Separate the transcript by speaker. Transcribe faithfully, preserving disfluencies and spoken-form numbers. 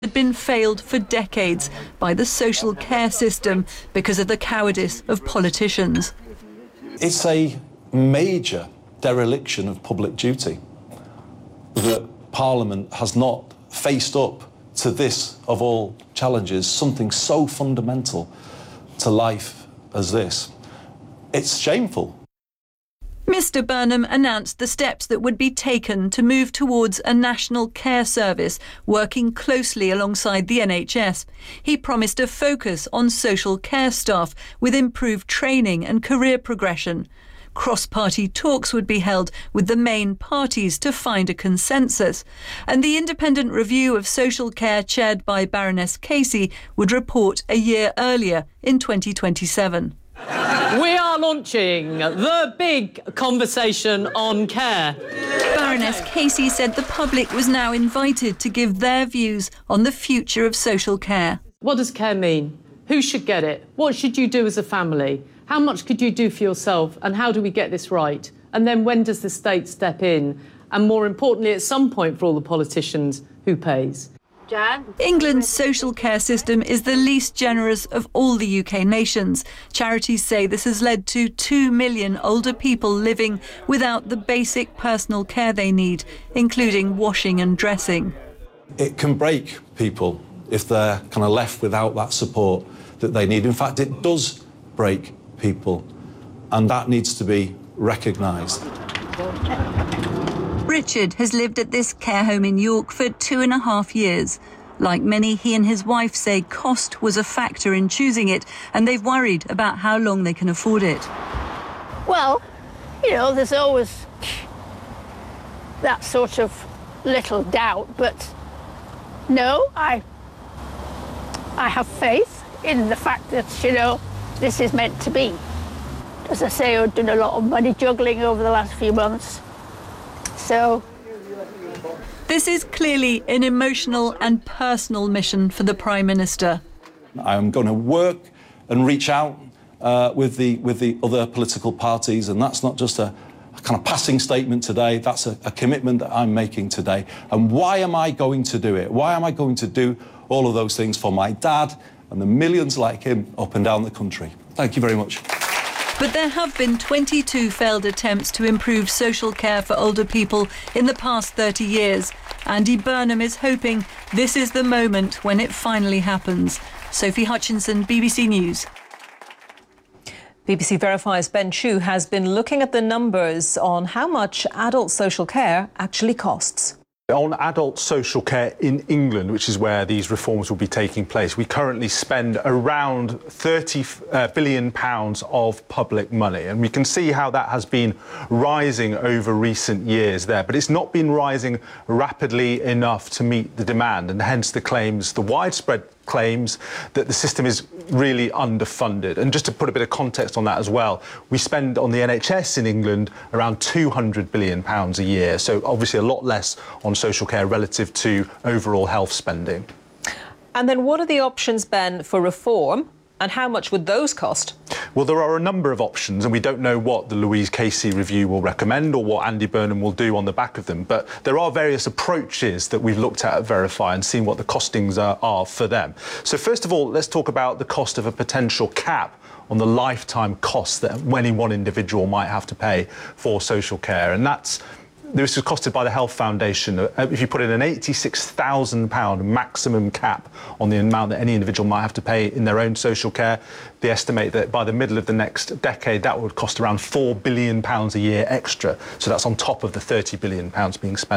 Speaker 1: had been failed for decades by the social care system because of the cowardice of politicians.
Speaker 2: It's a major dereliction of public duty that Parliament has not faced up to this, of all challenges, something so fundamental to life as this. It's shameful.
Speaker 1: Mr Burnham announced the steps that would be taken to move towards a national care service, working closely alongside the N H S. He promised a focus on social care staff with improved training and career progression. Cross-party talks would be held with the main parties to find a consensus. And the independent review of social care chaired by Baroness Casey would report a year earlier in twenty twenty-seven.
Speaker 3: We are launching the big conversation on care.
Speaker 1: Baroness Casey said the public was now invited to give their views on the future of social care.
Speaker 3: What does care mean? Who should get it? What should you do as a family? How much could you do for yourself? And how do we get this right? And then when does the state step in? And more importantly, at some point for all the politicians, who pays?
Speaker 1: England's social care system is the least generous of all the U K nations. Charities say this has led to two million older people living without the basic personal care they need, including washing and dressing.
Speaker 2: It can break people if they're kind of left without that support that they need. In fact, it does break people, and that needs to be recognised.
Speaker 1: Richard has lived at this care home in York for two and a half years. Like many, he and his wife say cost was a factor in choosing it, and they've worried about how long they can afford it.
Speaker 4: Well, you know, there's always that sort of little doubt, but no, I, I have faith in the fact that, you know, this is meant to be. As I say, I've done a lot of money juggling over the last few months. So
Speaker 1: this is clearly an emotional and personal mission for the Prime Minister.
Speaker 2: I'm going to work and reach out uh, with the with the other political parties, and that's not just a, a kind of passing statement today. That's a, a commitment that I'm making today. And why am I going to do it? Why am I going to do all of those things for my dad and the millions like him up and down the country? Thank you very much.
Speaker 1: But there have been twenty-two failed attempts to improve social care for older people in the past thirty years. Andy Burnham is hoping this is the moment when it finally happens. Sophie Hutchinson, B B C News.
Speaker 5: B B C Verify's Ben Chu has been looking at the numbers on how much adult social care actually costs.
Speaker 6: On adult social care in England, which is where these reforms will be taking place, we currently spend around thirty billion pounds of public money. And we can see how that has been rising over recent years there. But it's not been rising rapidly enough to meet the demand, and hence the claims, the widespread claims that the system is really underfunded. And just to put a bit of context on that as well, we spend on the N H S in England around two hundred billion pounds a year, so obviously a lot less on social care relative to overall health spending.
Speaker 5: And then what are the options, Ben, for reform, and how much would those cost?
Speaker 6: Well, there are a number of options, and we don't know what the Louise Casey review will recommend or what Andy Burnham will do on the back of them. But there are various approaches that we've looked at at Verify and seen what the costings are, are for them. So first of all, let's talk about the cost of a potential cap on the lifetime costs that any one individual might have to pay for social care. And that's This was costed by the Health Foundation. If you put in an eighty-six thousand pounds maximum cap on the amount that any individual might have to pay in their own social care, they estimate that by the middle of the next decade, that would cost around four billion pounds a year extra. So that's on top of the thirty billion pounds being spent